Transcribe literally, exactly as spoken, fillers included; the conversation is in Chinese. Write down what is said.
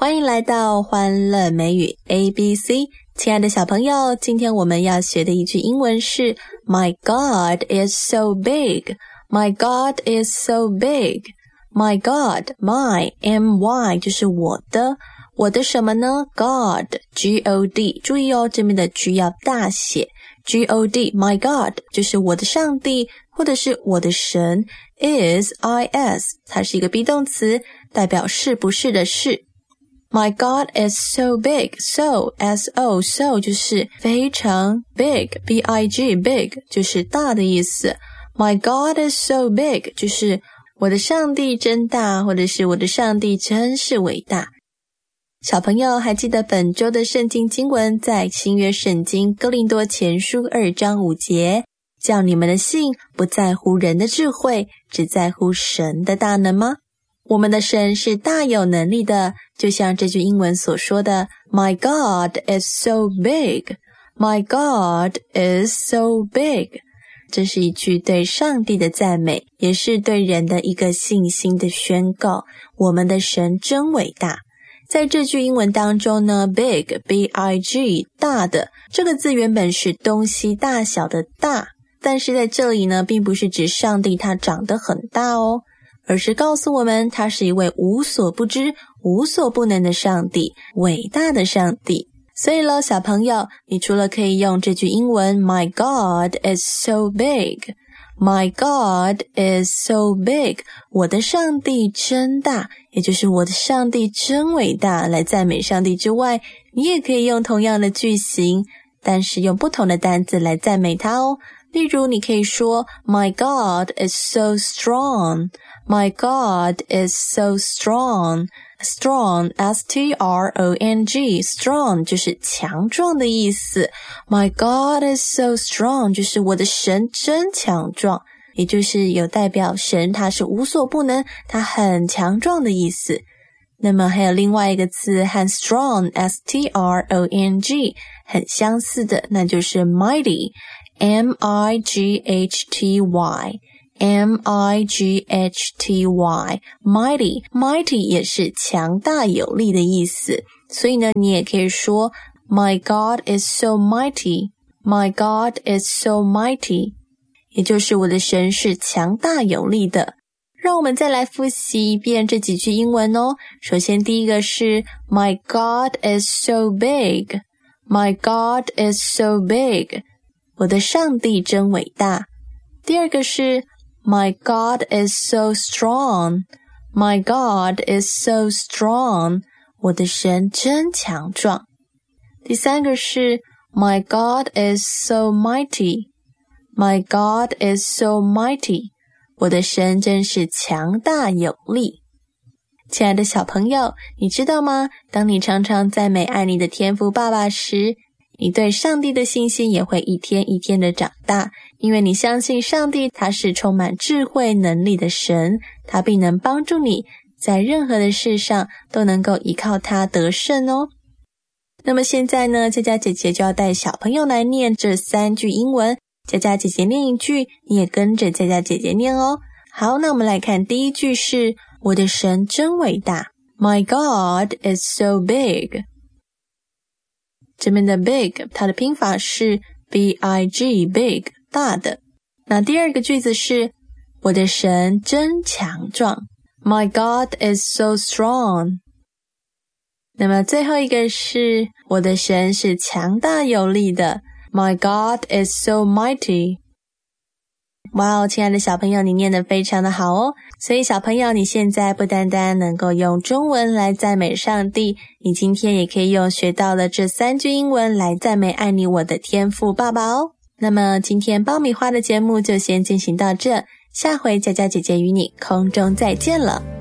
欢迎来到欢乐美语 A B C， 亲爱的小朋友，今天我们要学的一句英文是 My God is so big. My God is so big. My God, my, M Y 就是我的，我的什么呢？ God, G O D， 注意哦，这边的 G 要大写 G O D, My God 就是我的上帝或者是我的神， is, I S 它是一个 be 动词，代表是不是的是。My God is so big, so, S O, so 就是非常 big, B I G, big 就是大的意思。My God is so big 就是我的上帝真大，或者是我的上帝真是伟大。小朋友还记得本周的圣经经文在新约圣经哥林多前书二章五节，叫你们的信不在乎人的智慧，只在乎神的大能吗？我们的神是大有能力的，就像这句英文所说的 My God is so big. My God is so big. 这是一句对上帝的赞美，也是对人的一个信心的宣告。我们的神真伟大。在这句英文当中呢 Big, B I G 大的这个字原本是东西大小的大，但是在这里呢并不是指上帝他长得很大哦，而是告诉我们他是一位无所不知无所不能的上帝，伟大的上帝。所以咯，小朋友，你除了可以用这句英文 My God is so big, My God is so big 我的上帝真大，也就是我的上帝真伟大来赞美上帝之外，你也可以用同样的句型，但是用不同的单字来赞美他哦。例如你可以说 My God is so strong. My God is so strong. Strong, S T R O N G, strong 就是强壮的意思。My God is so strong 就是我的神真强壮，也就是有代表神他是无所不能，他很强壮的意思。那么还有另外一个字和 strong, S T R O N G 很相似的，那就是 mighty, M I G H T Y.M I G H T Y, mighty, mighty 也是强大有力的意思，所以呢，你也可以说 My God is so mighty, My God is so mighty 也就是我的神是强大有力的。让我们再来复习一遍这几句英文哦。首先第一个是 My God is so big, My God is so big 我的上帝真伟大。第二个是My God is so strong. My God is so strong. 我的神真强壮。第三个是 My God is so mighty. My God is so mighty. 我的神真是强大有力。亲爱的小朋友，你知道吗？当你常常赞美爱你的天父爸爸时，你对上帝的信心也会一天一天的长大，因为你相信上帝他是充满智慧能力的神，他必能帮助你在任何的事上都能够依靠他得胜哦。那么现在呢，佳佳姐姐就要带小朋友来念这三句英文，佳佳姐姐念一句，你也跟着佳佳姐姐念哦。好，那我们来看第一句是我的神真伟大 My God is so big。这边的 big 它的拼法是 B I G, big 大的。那第二个句子是我的神真强壮 My God is so strong。 那么最后一个是我的神是强大有力的 My God is so mighty。 哇哦，亲爱的小朋友，你念得非常的好哦。所以小朋友，你现在不单单能够用中文来赞美上帝，你今天也可以用学到了这三句英文来赞美爱你我的天父爸爸哦。那么今天爆米花的节目就先进行到这，下回佳佳姐姐与你空中再见了。